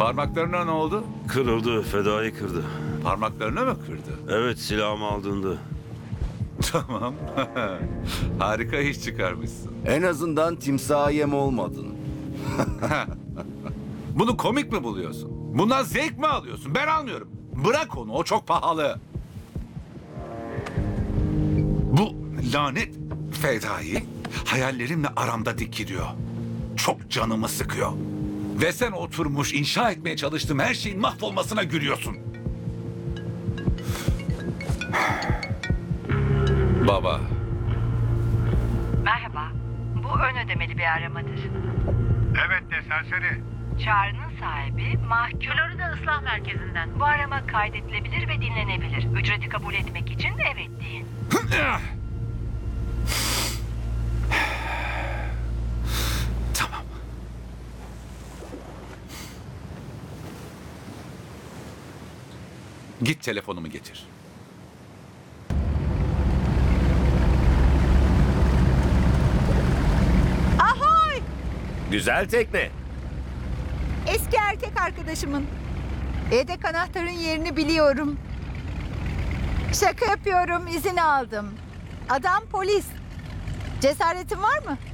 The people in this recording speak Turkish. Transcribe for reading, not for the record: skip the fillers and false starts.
Parmaklarına ne oldu? Kırıldı, fedai kırdı. Parmaklarını mı kırdı? Evet, silahımı aldığında. Tamam. Harika iş çıkarmışsın. En azından timsaha yem olmadın. Bunu komik mi buluyorsun? Bundan zevk mi alıyorsun? Ben almıyorum. Bırak onu, o çok pahalı. Bu lanet fedai hayallerimle aramda dikiliyor. Çok canımı sıkıyor. Ve sen oturmuş inşa etmeye çalıştığım her şeyin mahvolmasına gülüyorsun. Baba, Merhaba. Bu ön ödemeli bir aramadır. Evet de serseri. Çağrının sahibi mahkum. Florida Islah Merkezi'nden. Bu arama kaydedilebilir ve dinlenebilir. Ücreti kabul etmek için evet deyin. tamam. Git telefonumu getir. Ahoy! Güzel tekne. Eski erkek arkadaşımın. Yedek anahtarın yerini biliyorum. Şaka yapıyorum, izin aldım. Adam polis. Cesaretin var mı?